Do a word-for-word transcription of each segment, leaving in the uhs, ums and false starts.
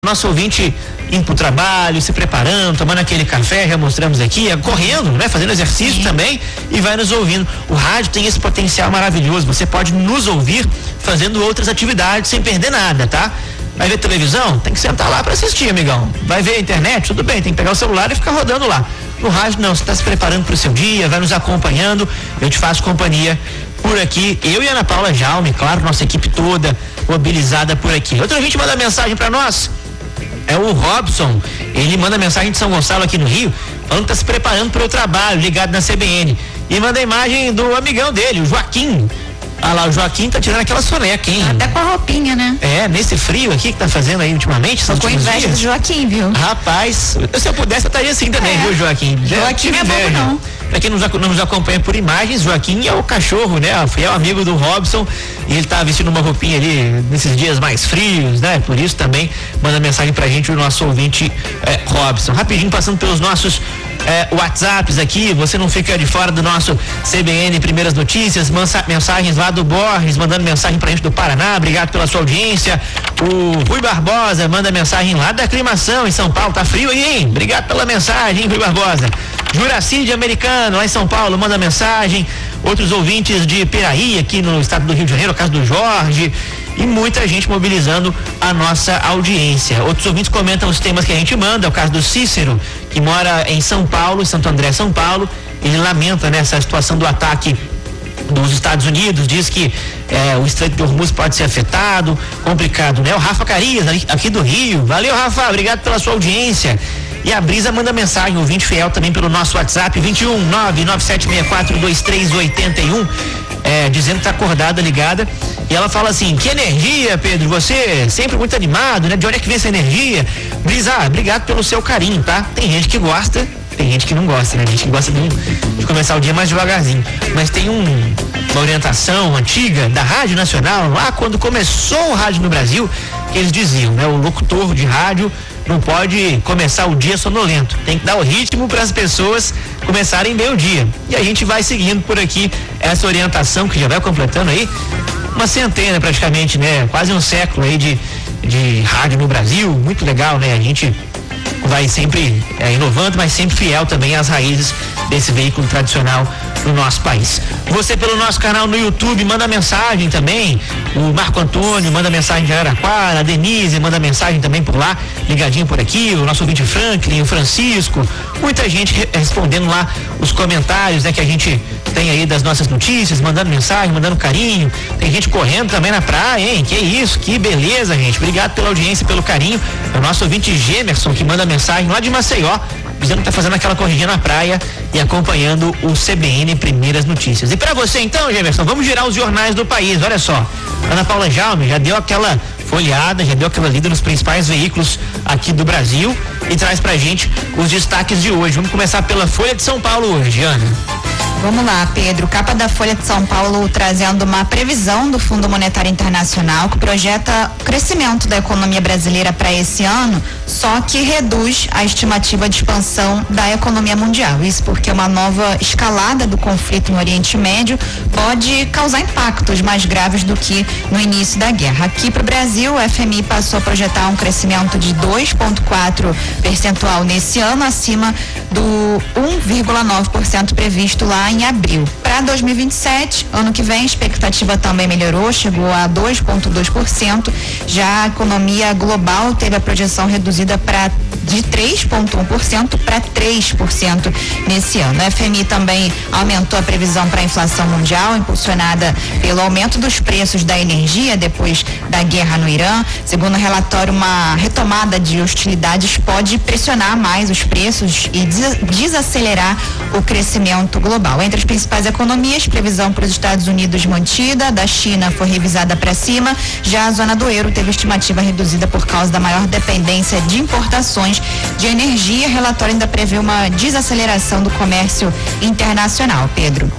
Nosso ouvinte indo pro trabalho, se preparando, tomando aquele café, já mostramos aqui, correndo, né? Fazendo exercício Sim. também e vai nos ouvindo. O rádio tem esse potencial maravilhoso, você pode nos ouvir fazendo outras atividades sem perder nada, tá? Vai ver televisão? Tem que sentar lá para assistir, amigão. Vai ver a internet? Tudo bem, tem que pegar o celular e ficar rodando lá. No rádio não, você está se preparando para o seu dia, vai nos acompanhando, eu te faço companhia por aqui, eu e a Ana Paula Jaume, claro, nossa equipe toda mobilizada por aqui. Outro ouvinte manda mensagem para nós, é o Robson, ele manda mensagem de São Gonçalo aqui no Rio, falando que tá se preparando para o trabalho, ligado na C B N, e manda a imagem do amigão dele, o Joaquim. Ah lá, o Joaquim tá tirando aquela soneca, hein? Até com a roupinha, né? É, nesse frio aqui que tá fazendo aí ultimamente. Tô com inveja do Joaquim, viu? Rapaz, se eu pudesse eu estaria assim também, é. viu, Joaquim? Joaquim é bobo, não. Pra quem nos, nos acompanha por imagens, Joaquim é o cachorro, né? O fiel amigo do Robson, e ele tá vestindo uma roupinha ali nesses dias mais frios, né? Por isso também manda mensagem pra gente o nosso ouvinte é, Robson. Rapidinho, passando pelos nossos É, WhatsApps aqui, você não fica de fora do nosso C B N Primeiras Notícias, mansa, mensagens lá do Borges, mandando mensagem pra gente do Paraná, obrigado pela sua audiência. O Rui Barbosa manda mensagem lá da Aclimação em São Paulo, tá frio aí, hein? Obrigado pela mensagem, hein, Rui Barbosa. Juraci de Americano, lá em São Paulo, manda mensagem. Outros ouvintes de Piraí, aqui no estado do Rio de Janeiro, o caso do Jorge, e muita gente mobilizando a nossa audiência. Outros ouvintes comentam os temas que a gente manda, é o caso do Cícero, que mora em São Paulo, Santo André, São Paulo. Ele lamenta, né, essa situação do ataque dos Estados Unidos, diz que é, o Estreito de Hormuz pode ser afetado, complicado, né? O Rafa Carias, aqui do Rio. Valeu, Rafa, obrigado pela sua audiência. E a Brisa manda mensagem, ouvinte fiel também pelo nosso WhatsApp, vinte e um, nove nove sete seis quatro, dois três oito um, é, dizendo que tá acordada, ligada. E ela fala assim, que energia, Pedro, você sempre muito animado, né? De onde é que vem essa energia? Brisa, obrigado pelo seu carinho, tá? Tem gente que gosta, tem gente que não gosta, né? Tem gente que gosta de, de começar o dia mais devagarzinho. Mas tem um, uma orientação antiga da Rádio Nacional, lá quando começou o rádio no Brasil, que eles diziam, né? O locutor de rádio não pode começar o dia sonolento, tem que dar o ritmo para as pessoas começarem bem o dia. E a gente vai seguindo por aqui essa orientação que já vai completando aí uma centena praticamente, né? Quase um século aí de, de rádio no Brasil, muito legal, né? A gente vai sempre é, inovando, mas sempre fiel também às raízes desse veículo tradicional no nosso país. Você pelo nosso canal no YouTube manda mensagem também, o Marco Antônio manda mensagem de Araraquara, a Denise manda mensagem também por lá, ligadinho por aqui, o nosso ouvinte Franklin, o Francisco, muita gente re- respondendo lá os comentários, né, que a gente tem aí das nossas notícias, mandando mensagem, mandando carinho, tem gente correndo também na praia, hein, que isso, que beleza, gente, obrigado pela audiência, pelo carinho, é o nosso ouvinte Gemerson que manda mensagem lá de Maceió, dizendo que tá fazendo aquela corridinha na praia e acompanhando o C B N Primeiras Notícias. E para você então, Gemerson, vamos girar os jornais do país, olha só, Ana Paula Jaume já deu aquela folheada, já deu aquela lida nos principais veículos aqui do Brasil e traz pra gente os destaques de hoje. Vamos começar pela Folha de São Paulo hoje, Ana. Vamos lá, Pedro. Capa da Folha de São Paulo trazendo uma previsão do Fundo Monetário Internacional que projeta o crescimento da economia brasileira para esse ano, só que reduz a estimativa de expansão da economia mundial. Isso porque uma nova escalada do conflito no Oriente Médio pode causar impactos mais graves do que no início da guerra. Aqui para o Brasil, o F M I passou a projetar um crescimento de dois vírgula quatro percentual nesse ano, acima do um vírgula nove por cento previsto lá em abril. Para dois mil e vinte e sete, ano que vem, a expectativa também melhorou, chegou a dois vírgula dois por cento. Já a economia global teve a projeção reduzida para de três vírgula um por cento para três por cento nesse ano. A F M I também aumentou a previsão para a inflação mundial, impulsionada pelo aumento dos preços da energia depois da guerra no Irã. Segundo o relatório, uma retomada de hostilidades pode pressionar mais os preços e des- desacelerar o crescimento global. Entre as principais economias, previsão para os Estados Unidos mantida, da China foi revisada para cima, já a zona do euro teve estimativa reduzida por causa da maior dependência de importações de energia. O relatório ainda prevê uma desaceleração do comércio internacional. Pedro.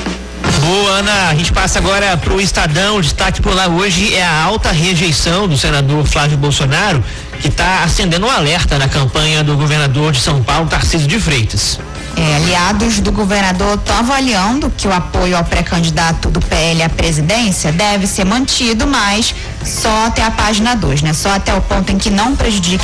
Boa, Ana, a gente passa agora pro Estadão, o destaque por lá hoje é a alta rejeição do senador Flávio Bolsonaro, que está acendendo um alerta na campanha do governador de São Paulo, Tarcísio de Freitas. É, aliados do governador estão avaliando que o apoio ao pré-candidato do P L à presidência deve ser mantido, mas só até a página dois, né? Só até o ponto em que não prejudique